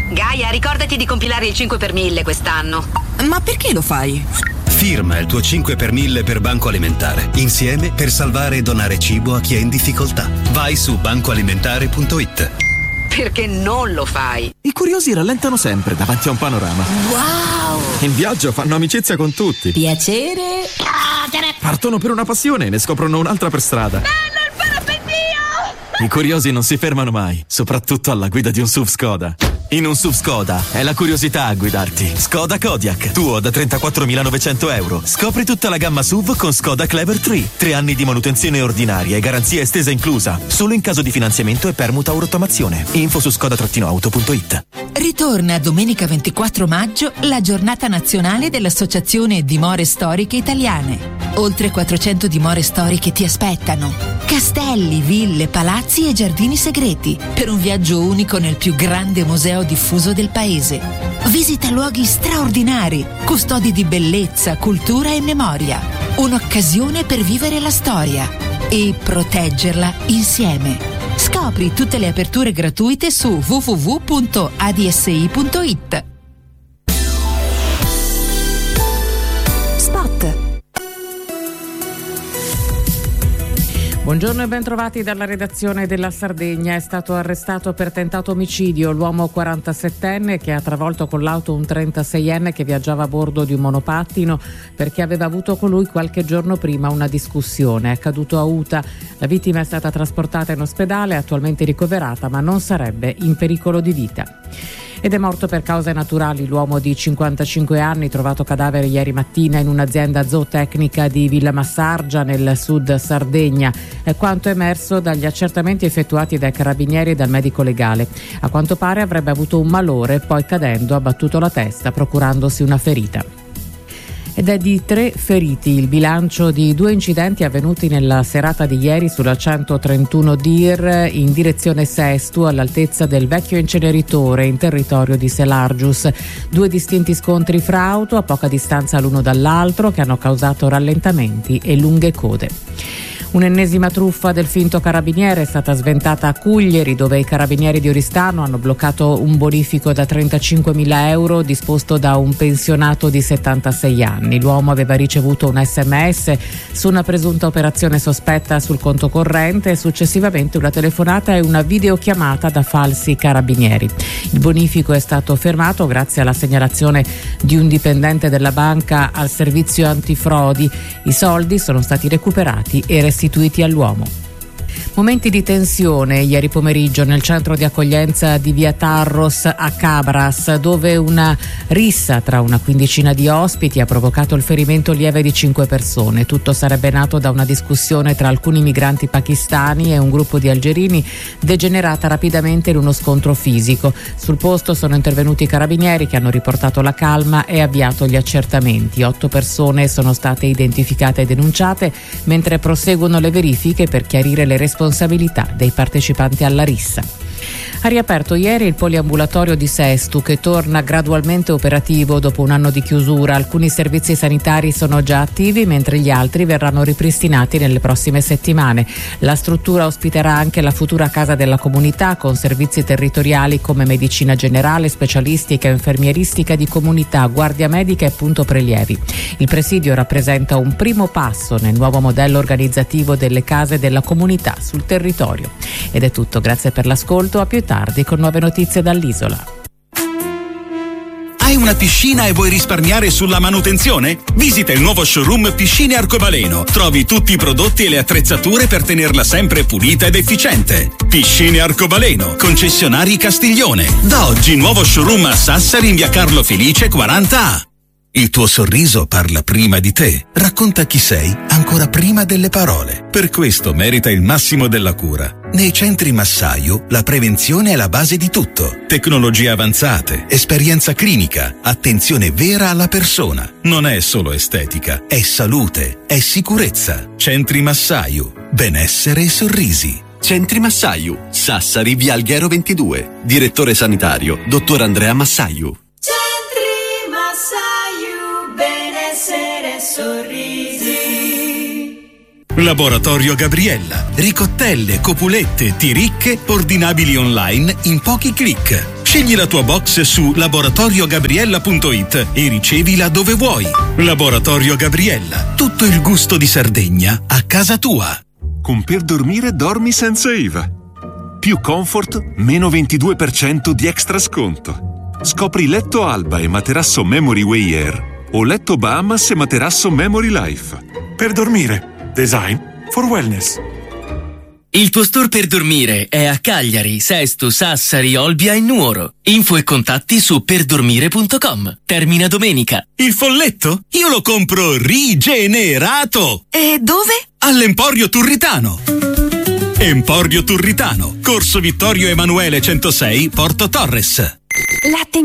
Gaia, ricordati di compilare il 5 per 1000 quest'anno. Ma perché lo fai? Firma il tuo 5 per 1000 per Banco Alimentare. Insieme per salvare e donare cibo a chi è in difficoltà. Vai su bancoalimentare.it. Perché non lo fai? I curiosi rallentano sempre davanti a un panorama. Wow! In viaggio fanno amicizia con tutti. Piacere. Partono per una passione e ne scoprono un'altra per strada. Bello il parapendio! I curiosi non si fermano mai, soprattutto alla guida di un SUV Skoda. In un SUV Skoda è la curiosità a guidarti. Skoda Kodiaq, tuo da 34.900 euro. Scopri tutta la gamma SUV con Skoda Clever 3. 3 anni di manutenzione ordinaria e garanzia estesa inclusa. Solo in caso di finanziamento e permuta o rottamazione. Info su skoda-auto.it. Ritorna domenica 24 maggio la giornata nazionale dell'Associazione Dimore Storiche Italiane. Oltre 400 dimore storiche ti aspettano. Castelli, ville, palazzi e giardini segreti per un viaggio unico nel più grande museo diffuso del paese. Visita luoghi straordinari, custodi di bellezza, cultura e memoria. Un'occasione per vivere la storia e proteggerla insieme. Scopri tutte le aperture gratuite su www.adsi.it. Spot. Buongiorno e bentrovati dalla redazione della Sardegna. È stato arrestato per tentato omicidio l'uomo 47enne che ha travolto con l'auto un 36enne che viaggiava a bordo di un monopattino perché aveva avuto con lui qualche giorno prima una discussione. È accaduto a Uta. La vittima è stata trasportata in ospedale, attualmente ricoverata, ma non sarebbe in pericolo di vita. Ed è morto per cause naturali l'uomo di 55 anni trovato cadavere ieri mattina in un'azienda zootecnica di Villamassargia nel sud Sardegna. È quanto emerso dagli accertamenti effettuati dai carabinieri e dal medico legale. A quanto pare avrebbe avuto un malore, poi cadendo ha battuto la testa procurandosi una ferita. Ed è di 3 feriti il bilancio di 2 incidenti avvenuti nella serata di ieri sulla 131 Dir in direzione Sestu all'altezza del vecchio inceneritore in territorio di Selargius. 2 distinti scontri fra auto a poca distanza l'uno dall'altro che hanno causato rallentamenti e lunghe code. Un'ennesima truffa del finto carabiniere è stata sventata a Cuglieri, dove i carabinieri di Oristano hanno bloccato un bonifico da 35.000 euro disposto da un pensionato di 76 anni. L'uomo aveva ricevuto un SMS su una presunta operazione sospetta sul conto corrente e successivamente una telefonata e una videochiamata da falsi carabinieri. Il bonifico è stato fermato grazie alla segnalazione di un dipendente della banca al servizio antifrodi. I soldi sono stati recuperati e restituiti all'uomo. Momenti di tensione ieri pomeriggio nel centro di accoglienza di via Tarros a Cabras, dove una rissa tra una quindicina di ospiti ha provocato il ferimento lieve di 5 persone. Tutto sarebbe nato da una discussione tra alcuni migranti pakistani e un gruppo di algerini, degenerata rapidamente in uno scontro fisico. Sul posto sono intervenuti i carabinieri che hanno riportato la calma e avviato gli accertamenti. 8 persone sono state identificate e denunciate, mentre proseguono le verifiche per chiarire le responsabilità dei partecipanti alla rissa. Ha riaperto ieri il poliambulatorio di Sestu che torna gradualmente operativo dopo un anno di chiusura. Alcuni servizi sanitari sono già attivi mentre gli altri verranno ripristinati nelle prossime settimane. La struttura ospiterà anche la futura casa della comunità con servizi territoriali come medicina generale, specialistica, infermieristica di comunità, guardia medica e punto prelievi. Il presidio rappresenta un primo passo nel nuovo modello organizzativo delle case della comunità sul territorio. Ed è tutto, grazie per l'ascolto, a più tardi con nuove notizie dall'isola. Hai una piscina e vuoi risparmiare sulla manutenzione? Visita il nuovo showroom Piscine Arcobaleno. Trovi tutti i prodotti e le attrezzature per tenerla sempre pulita ed efficiente. Piscine Arcobaleno, concessionari Castiglione. Da oggi nuovo showroom a Sassari in via Carlo Felice 40A. Il tuo sorriso parla prima di te, racconta chi sei ancora prima delle parole. Per questo merita il massimo della cura. Nei centri Massaio la prevenzione è la base di tutto. Tecnologie avanzate, esperienza clinica, attenzione vera alla persona. Non è solo estetica, è salute, è sicurezza. Centri Massaio, benessere e sorrisi. Centri Massaio, Sassari, via Alghero 22. Direttore sanitario, dottor Andrea Massaio. Benessere e sorrisi. Laboratorio Gabriella. Ricottelle, copulette, tiricche, ordinabili online in pochi click. Scegli la tua box su laboratoriogabriella.it e ricevila dove vuoi. Laboratorio Gabriella, tutto il gusto di Sardegna a casa tua. Con Per Dormire dormi senza IVA. Più comfort, meno 22% di extra sconto. Scopri letto Alba e materasso Memory Way Air o letto Bahamas e materasso Memory Life. Per Dormire, design for wellness. Il tuo store Per Dormire è a Cagliari, Sesto, Sassari, Olbia e Nuoro. Info e contatti su perdormire.com. Termina domenica. Il folletto? Io lo compro rigenerato! E dove? All'Emporio Turritano. Emporio Turritano, Corso Vittorio Emanuele 106, Porto Torres. Latte